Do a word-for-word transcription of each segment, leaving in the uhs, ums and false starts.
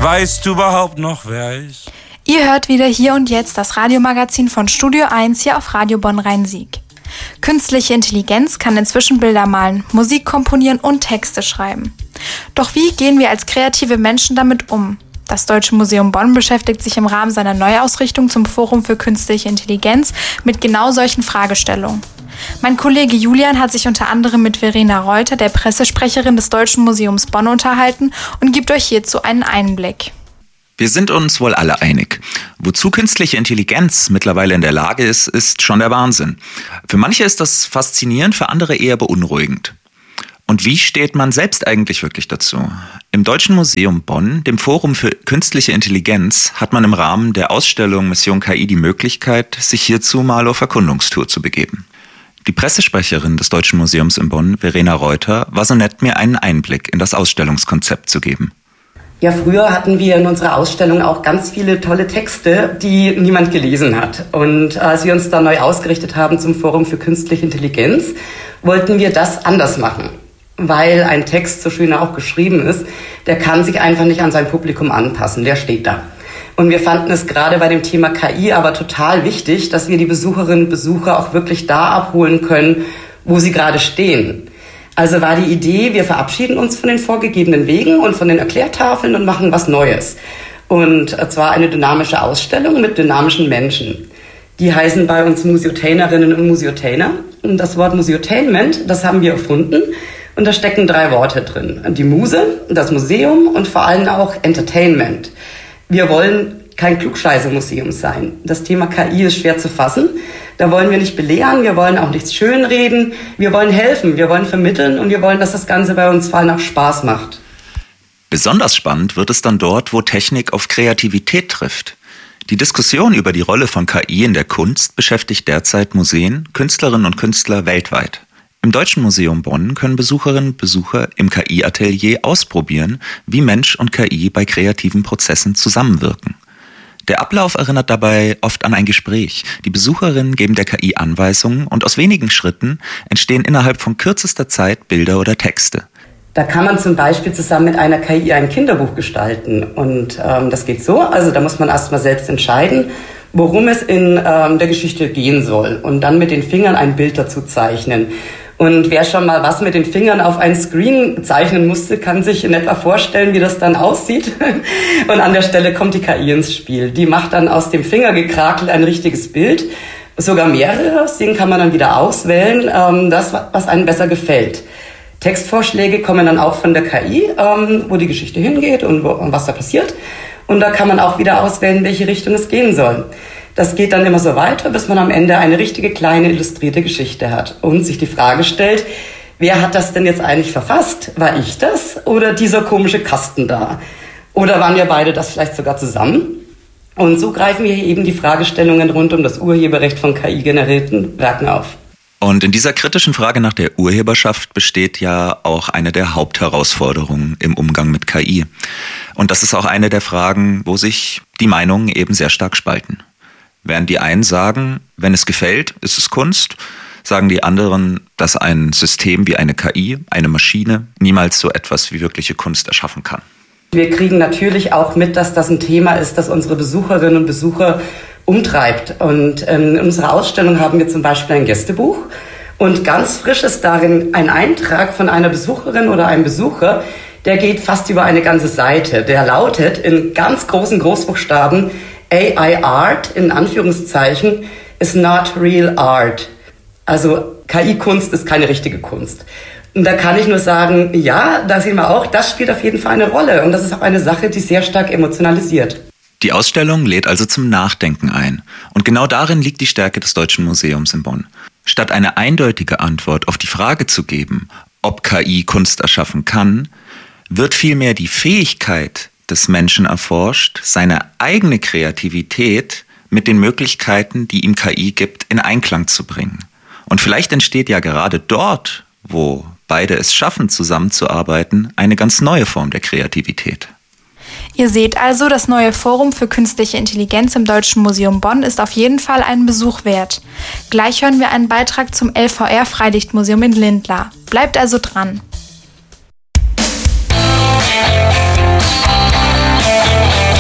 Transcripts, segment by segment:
Weißt du überhaupt noch, wer ich? Ihr hört wieder Hier und Jetzt das Radiomagazin von Studio eins hier auf Radio Bonn-Rhein-Sieg. Künstliche Intelligenz kann inzwischen Bilder malen, Musik komponieren und Texte schreiben. Doch wie gehen wir als kreative Menschen damit um? Das Deutsche Museum Bonn beschäftigt sich im Rahmen seiner Neuausrichtung zum Forum für Künstliche Intelligenz mit genau solchen Fragestellungen. Mein Kollege Julian hat sich unter anderem mit Verena Reuter, der Pressesprecherin des Deutschen Museums Bonn, unterhalten und gibt euch hierzu einen Einblick. Wir sind uns wohl alle einig. Wozu künstliche Intelligenz mittlerweile in der Lage ist, ist schon der Wahnsinn. Für manche ist das faszinierend, für andere eher beunruhigend. Und wie steht man selbst eigentlich wirklich dazu? Im Deutschen Museum Bonn, dem Forum für Künstliche Intelligenz, hat man im Rahmen der Ausstellung Mission K I die Möglichkeit, sich hierzu mal auf Erkundungstour zu begeben. Die Pressesprecherin des Deutschen Museums in Bonn, Verena Reuter, war so nett, mir einen Einblick in das Ausstellungskonzept zu geben. Ja, früher hatten wir in unserer Ausstellung auch ganz viele tolle Texte, die niemand gelesen hat. Und als wir uns dann neu ausgerichtet haben zum Forum für Künstliche Intelligenz, wollten wir das anders machen. Weil ein Text, so schön er auch geschrieben ist, der kann sich einfach nicht an sein Publikum anpassen, der steht da. Und wir fanden es gerade bei dem Thema K I aber total wichtig, dass wir die Besucherinnen und Besucher auch wirklich da abholen können, wo sie gerade stehen. Also war die Idee, wir verabschieden uns von den vorgegebenen Wegen und von den Erklärtafeln und machen was Neues. Und zwar eine dynamische Ausstellung mit dynamischen Menschen. Die heißen bei uns Museotainerinnen und Museotainer. Und das Wort Museotainment, das haben wir erfunden. Und da stecken drei Worte drin. Die Muse, das Museum und vor allem auch Entertainment. Wir wollen kein Klugscheißer-Museum sein. Das Thema K I ist schwer zu fassen. Da wollen wir nicht belehren, wir wollen auch nichts schönreden. Wir wollen helfen, wir wollen vermitteln und wir wollen, dass das Ganze bei uns vor allem auch Spaß macht. Besonders spannend wird es dann dort, wo Technik auf Kreativität trifft. Die Diskussion über die Rolle von K I in der Kunst beschäftigt derzeit Museen, Künstlerinnen und Künstler weltweit. Im Deutschen Museum Bonn können Besucherinnen und Besucher im K I-Atelier ausprobieren, wie Mensch und K I bei kreativen Prozessen zusammenwirken. Der Ablauf erinnert dabei oft an ein Gespräch. Die Besucherinnen geben der K I Anweisungen und aus wenigen Schritten entstehen innerhalb von kürzester Zeit Bilder oder Texte. Da kann man zum Beispiel zusammen mit einer K I ein Kinderbuch gestalten. Und ähm, das geht so, also da muss man erstmal selbst entscheiden, worum es in ähm, der Geschichte gehen soll. Und dann mit den Fingern ein Bild dazu zeichnen. Und wer schon mal was mit den Fingern auf ein Screen zeichnen musste, kann sich in etwa vorstellen, wie das dann aussieht. Und an der Stelle kommt die K I ins Spiel. Die macht dann aus dem Fingergekrakel ein richtiges Bild, sogar mehrere. Aus denen kann man dann wieder auswählen, ähm, das, was einem besser gefällt. Textvorschläge kommen dann auch von der K I, ähm, wo die Geschichte hingeht und, wo, und was da passiert. Und da kann man auch wieder auswählen, in welche Richtung es gehen soll. Das geht dann immer so weiter, bis man am Ende eine richtige kleine illustrierte Geschichte hat und sich die Frage stellt, wer hat das denn jetzt eigentlich verfasst? War ich das oder dieser komische Kasten da? Oder waren wir beide das vielleicht sogar zusammen? Und so greifen wir hier eben die Fragestellungen rund um das Urheberrecht von K I-generierten Werken auf. Und in dieser kritischen Frage nach der Urheberschaft besteht ja auch eine der Hauptherausforderungen im Umgang mit K I. Und das ist auch eine der Fragen, wo sich die Meinungen eben sehr stark spalten. Während die einen sagen, wenn es gefällt, ist es Kunst, sagen die anderen, dass ein System wie eine K I, eine Maschine, niemals so etwas wie wirkliche Kunst erschaffen kann. Wir kriegen natürlich auch mit, dass das ein Thema ist, das unsere Besucherinnen und Besucher umtreibt. Und in unserer Ausstellung haben wir zum Beispiel ein Gästebuch. Und ganz frisch ist darin ein Eintrag von einer Besucherin oder einem Besucher, der geht fast über eine ganze Seite. Der lautet in ganz großen Großbuchstaben, A I Art, in Anführungszeichen, is not real art. Also K I-Kunst ist keine richtige Kunst. Und da kann ich nur sagen, ja, da sehen wir auch, das spielt auf jeden Fall eine Rolle. Und das ist auch eine Sache, die sehr stark emotionalisiert. Die Ausstellung lädt also zum Nachdenken ein. Und genau darin liegt die Stärke des Deutschen Museums in Bonn. Statt eine eindeutige Antwort auf die Frage zu geben, ob K I Kunst erschaffen kann, wird vielmehr die Fähigkeit des Menschen erforscht, seine eigene Kreativität mit den Möglichkeiten, die ihm K I gibt, in Einklang zu bringen. Und vielleicht entsteht ja gerade dort, wo beide es schaffen, zusammenzuarbeiten, eine ganz neue Form der Kreativität. Ihr seht also, das neue Forum für Künstliche Intelligenz im Deutschen Museum Bonn ist auf jeden Fall einen Besuch wert. Gleich hören wir einen Beitrag zum L V R-Freilichtmuseum in Lindlar. Bleibt also dran.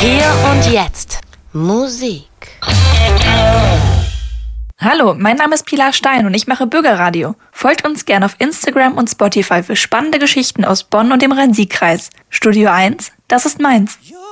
Hier und jetzt Musik. Hallo, mein Name ist Pilar Stein und ich mache Bürgerradio. Folgt uns gerne auf Instagram und Spotify für spannende Geschichten aus Bonn und dem Rhein-Sieg-Kreis. Studio eins, das ist meins.